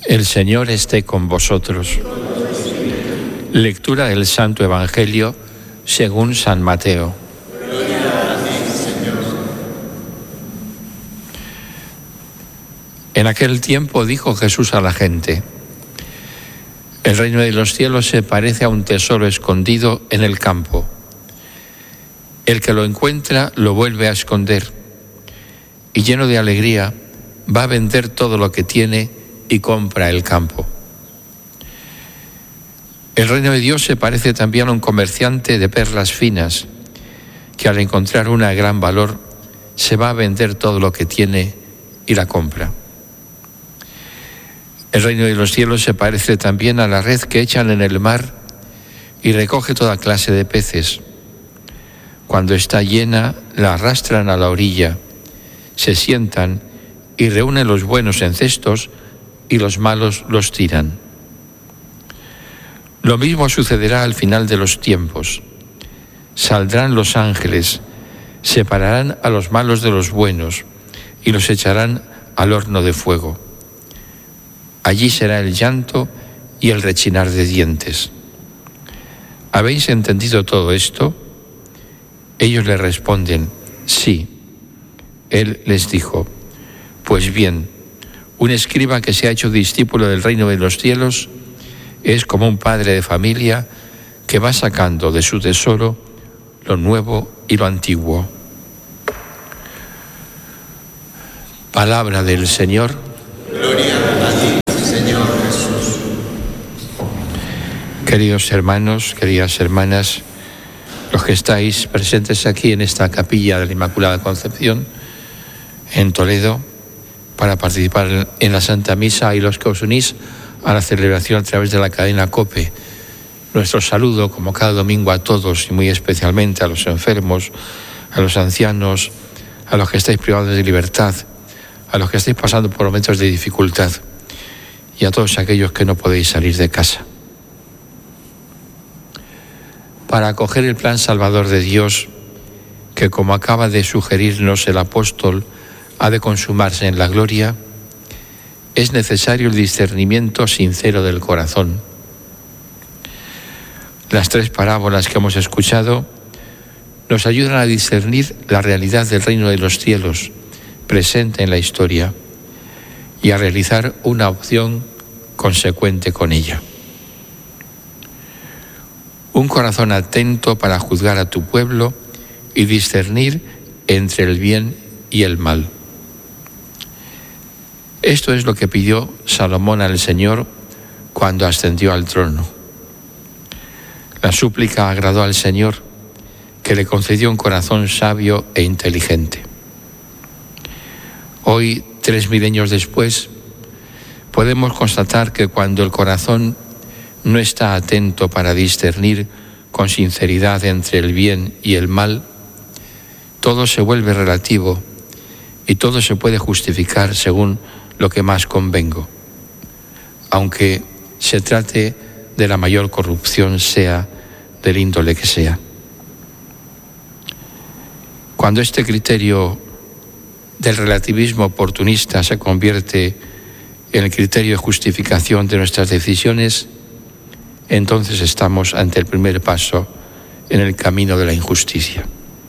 El Señor esté con vosotros. Lectura del Santo Evangelio según San Mateo. En aquel tiempo dijo Jesús a la gente: el reino de los cielos se parece a un tesoro escondido en el campo. El que lo encuentra lo vuelve a esconder y, lleno de alegría, va a vender todo lo que tiene y compra el campo. El reino de Dios se parece también a un comerciante de perlas finas que, al encontrar una de gran valor, se va a vender todo lo que tiene y la compra. El reino de los cielos se parece también a la red que echan en el mar y recoge toda clase de peces. Cuando está llena, la arrastran a la orilla, se sientan y reúnen los buenos en cestos y los malos los tiran. Lo mismo sucederá al final de los tiempos. Saldrán los ángeles, separarán a los malos de los buenos y los echarán al horno de fuego. Allí será el llanto y el rechinar de dientes. ¿Habéis entendido todo esto? Ellos le responden: sí. Él les dijo: pues bien, un escriba que se ha hecho discípulo del reino de los cielos es como un padre de familia que va sacando de su tesoro lo nuevo y lo antiguo. Palabra del Señor. Gloria a ti, Señor Jesús. Queridos hermanos, queridas hermanas, los que estáis presentes aquí en esta capilla de la Inmaculada Concepción, en Toledo, para participar en la Santa Misa, y los que os unís a la celebración a través de la cadena COPE. Nuestro saludo, como cada domingo, a todos y muy especialmente a los enfermos, a los ancianos, a los que estáis privados de libertad, a los que estáis pasando por momentos de dificultad y a todos aquellos que no podéis salir de casa. Para acoger el plan salvador de Dios, que, como acaba de sugerirnos el apóstol, ha de consumarse en la gloria, es necesario el discernimiento sincero del corazón. Las tres parábolas que hemos escuchado nos ayudan a discernir la realidad del reino de los cielos presente en la historia y a realizar una opción consecuente con ella. Un corazón atento para juzgar a tu pueblo y discernir entre el bien y el mal. Esto es lo que pidió Salomón al Señor cuando ascendió al trono. La súplica agradó al Señor, que le concedió un corazón sabio e inteligente. Hoy, 3 milenios después, podemos constatar que cuando el corazón no está atento para discernir con sinceridad entre el bien y el mal, todo se vuelve relativo y todo se puede justificar según lo que más convengo, aunque se trate de la mayor corrupción, sea del índole que sea. Cuando este criterio del relativismo oportunista se convierte en el criterio de justificación de nuestras decisiones, entonces estamos ante el primer paso en el camino de la injusticia.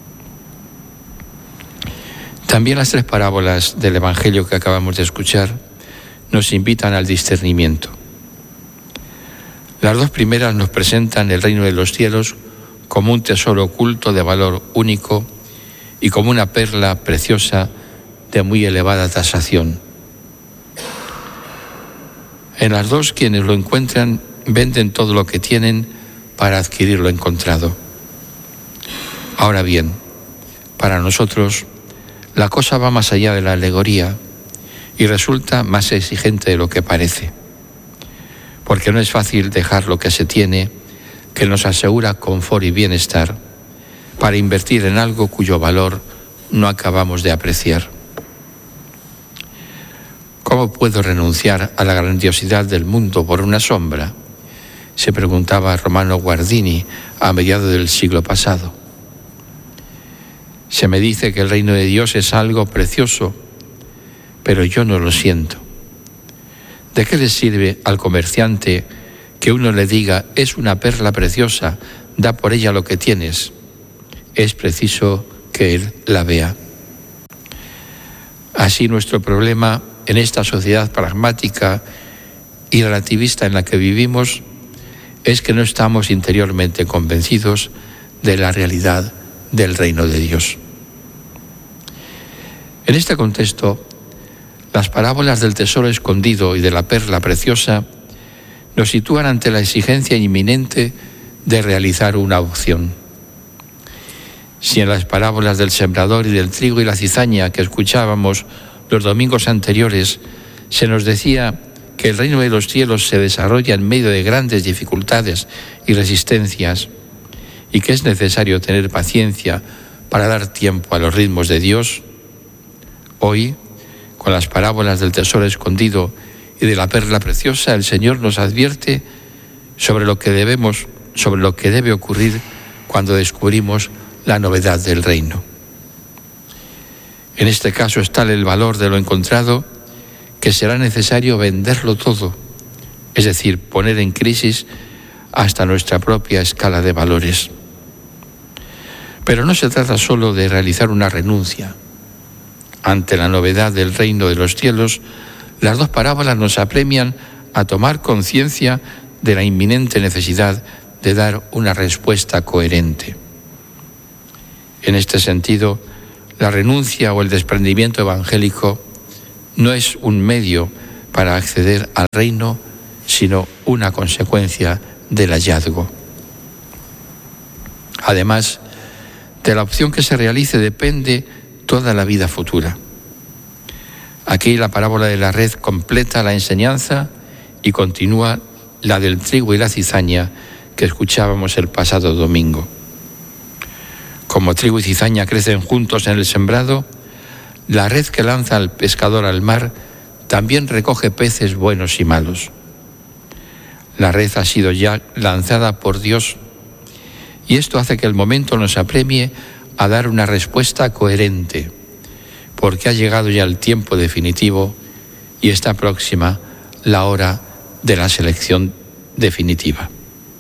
También las tres parábolas del Evangelio que acabamos de escuchar nos invitan al discernimiento. Las dos primeras nos presentan el reino de los cielos como un tesoro oculto de valor único y como una perla preciosa de muy elevada tasación. En las dos, quienes lo encuentran venden todo lo que tienen para adquirir lo encontrado. Ahora bien, para nosotros la cosa va más allá de la alegoría y resulta más exigente de lo que parece, porque no es fácil dejar lo que se tiene, que nos asegura confort y bienestar, para invertir en algo cuyo valor no acabamos de apreciar. ¿Cómo puedo renunciar a la grandiosidad del mundo por una sombra?, se preguntaba Romano Guardini a mediados del siglo pasado. Se me dice que el reino de Dios es algo precioso, pero yo no lo siento. ¿De qué le sirve al comerciante que uno le diga, es una perla preciosa, da por ella lo que tienes? Es preciso que él la vea. Así nuestro problema en esta sociedad pragmática y relativista en la que vivimos es que no estamos interiormente convencidos de la realidad del reino de Dios. En este contexto, las parábolas del tesoro escondido y de la perla preciosa nos sitúan ante la exigencia inminente de realizar una opción. Si en las parábolas del sembrador y del trigo y la cizaña que escuchábamos los domingos anteriores se nos decía que el reino de los cielos se desarrolla en medio de grandes dificultades y resistencias y que es necesario tener paciencia para dar tiempo a los ritmos de Dios, hoy, con las parábolas del tesoro escondido y de la perla preciosa, el Señor nos advierte sobre lo que debe ocurrir cuando descubrimos la novedad del reino. En este caso es tal el valor de lo encontrado que será necesario venderlo todo, es decir, poner en crisis hasta nuestra propia escala de valores. Pero no se trata solo de realizar una renuncia. Ante la novedad del reino de los cielos, las dos parábolas nos apremian a tomar conciencia de la inminente necesidad de dar una respuesta coherente. En este sentido, la renuncia o el desprendimiento evangélico no es un medio para acceder al reino, sino una consecuencia del hallazgo. Además, de la opción que se realice depende toda la vida futura. Aquí la parábola de la red completa la enseñanza y continúa la del trigo y la cizaña que escuchábamos el pasado domingo. Como trigo y cizaña crecen juntos en el sembrado, la red que lanza al pescador al mar también recoge peces buenos y malos. La red ha sido ya lanzada por Dios y esto hace que el momento nos apremie a dar una respuesta coherente, porque ha llegado ya el tiempo definitivo y está próxima la hora de la selección definitiva.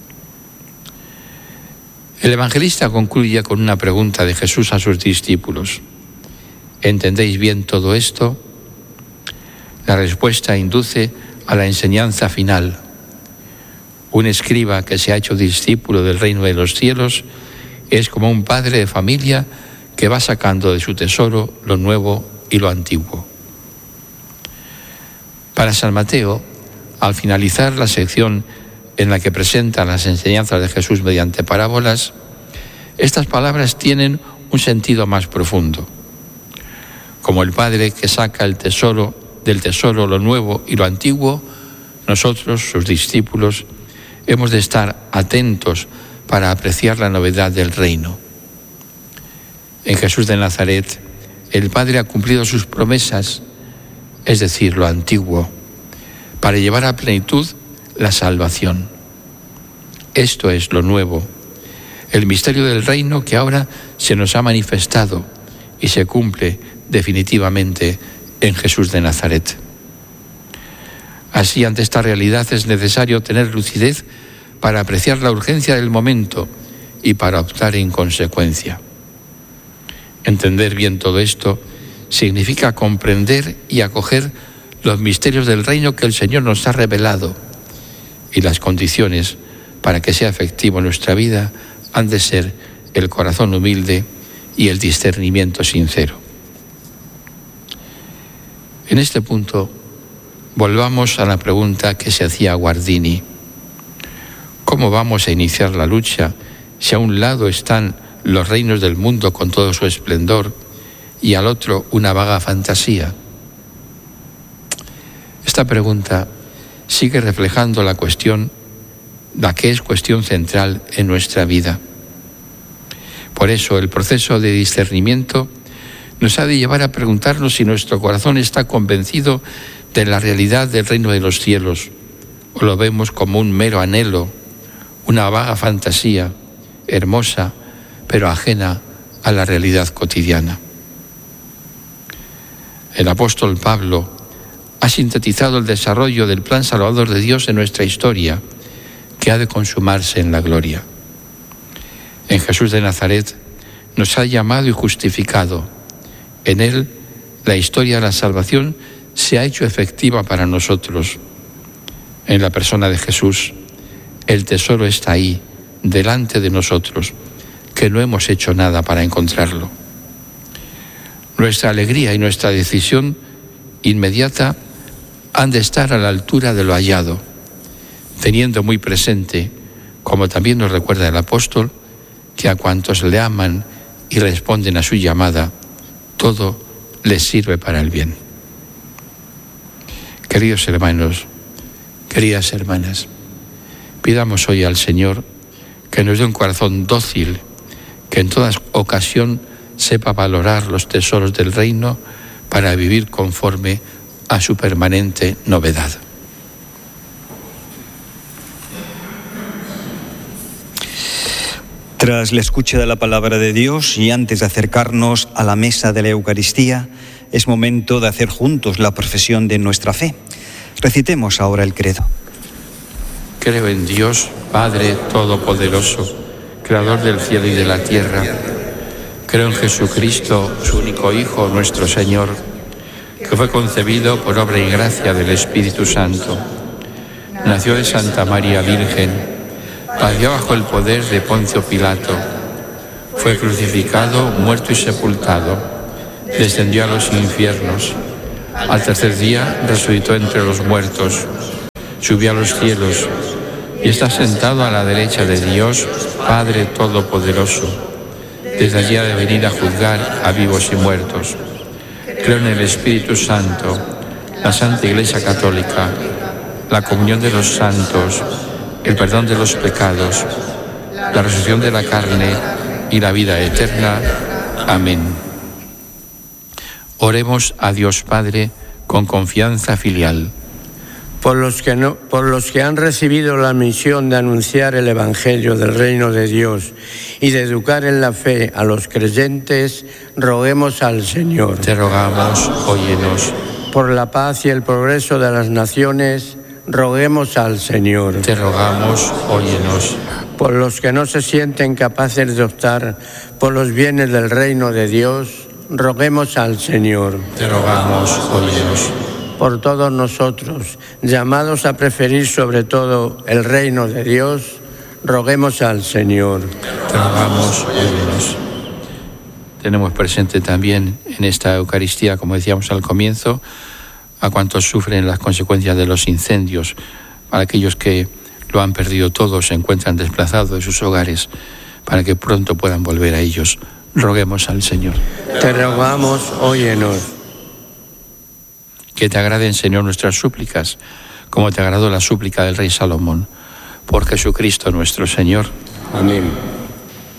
El evangelista concluye con una pregunta de Jesús a sus discípulos. ¿Entendéis bien todo esto? La respuesta induce a la enseñanza final. Un escriba que se ha hecho discípulo del reino de los cielos es como un padre de familia que va sacando de su tesoro lo nuevo y lo antiguo. Para San Mateo, al finalizar la sección en la que presenta las enseñanzas de Jesús mediante parábolas, estas palabras tienen un sentido más profundo. Como el padre que saca del tesoro lo nuevo y lo antiguo, nosotros, sus discípulos, hemos de estar atentos para apreciar la novedad del reino. En Jesús de Nazaret, el Padre ha cumplido sus promesas, es decir, lo antiguo, para llevar a plenitud la salvación. Esto es lo nuevo, el misterio del reino que ahora se nos ha manifestado y se cumple definitivamente en Jesús de Nazaret. Así, ante esta realidad es necesario tener lucidez para apreciar la urgencia del momento y para optar en consecuencia. Entender bien todo esto significa comprender y acoger los misterios del reino que el Señor nos ha revelado, y las condiciones para que sea efectivo en nuestra vida han de ser el corazón humilde y el discernimiento sincero. En este punto, volvamos a la pregunta que se hacía Guardini. ¿Cómo vamos a iniciar la lucha si a un lado están los reinos del mundo con todo su esplendor y al otro una vaga fantasía? Esta pregunta sigue reflejando la que es cuestión central en nuestra vida. Por eso el proceso de discernimiento nos ha de llevar a preguntarnos si nuestro corazón está convencido de la realidad del reino de los cielos o lo vemos como un mero anhelo, una vaga fantasía, hermosa, pero ajena a la realidad cotidiana. El apóstol Pablo, ha sintetizado el desarrollo del plan salvador de Dios en nuestra historia, que ha de consumarse en la gloria. En Jesús de Nazaret nos ha llamado y justificado. En Él, la historia de la salvación se ha hecho efectiva para nosotros. En la persona de Jesús, el tesoro está ahí, delante de nosotros, que no hemos hecho nada para encontrarlo. Nuestra alegría y nuestra decisión inmediata han de estar a la altura de lo hallado, teniendo muy presente, como también nos recuerda el apóstol, que a cuantos le aman y responden a su llamada, todo les sirve para el bien. Queridos hermanos, queridas hermanas, pidamos hoy al Señor que nos dé un corazón dócil, que en toda ocasión sepa valorar los tesoros del reino para vivir conforme a su permanente novedad. Tras la escucha de la palabra de Dios y antes de acercarnos a la mesa de la Eucaristía, es momento de hacer juntos la profesión de nuestra fe. Recitemos ahora el credo. Creo en Dios, Padre Todopoderoso, Creador del cielo y de la tierra. Creo en Jesucristo, su único Hijo, nuestro Señor, que fue concebido por obra y gracia del Espíritu Santo. Nació de Santa María Virgen, padeció bajo el poder de Poncio Pilato, fue crucificado, muerto y sepultado, descendió a los infiernos, al tercer día resucitó entre los muertos, subió a los cielos y está sentado a la derecha de Dios, Padre Todopoderoso. Desde allí ha de venir a juzgar a vivos y muertos. Creo en el Espíritu Santo, la Santa Iglesia Católica, la comunión de los santos, el perdón de los pecados, la resurrección de la carne y la vida eterna. Amén. Oremos a Dios Padre con confianza filial. Por los que han recibido la misión de anunciar el Evangelio del Reino de Dios y de educar en la fe a los creyentes, roguemos al Señor. Te rogamos, óyenos. Por la paz y el progreso de las naciones, roguemos al Señor. Te rogamos, óyenos. Por los que no se sienten capaces de optar por los bienes del Reino de Dios, roguemos al Señor. Te rogamos, óyenos. Por todos nosotros, llamados a preferir sobre todo el reino de Dios, roguemos al Señor. Te rogamos, óyenos. Tenemos presente también en esta Eucaristía, como decíamos al comienzo, a cuantos sufren las consecuencias de los incendios, para aquellos que lo han perdido todo, se encuentran desplazados de sus hogares, para que pronto puedan volver a ellos. Roguemos al Señor. Te rogamos, óyenos. Que te agraden, Señor, nuestras súplicas, como te agradó la súplica del rey Salomón. Por Jesucristo nuestro Señor. Amén.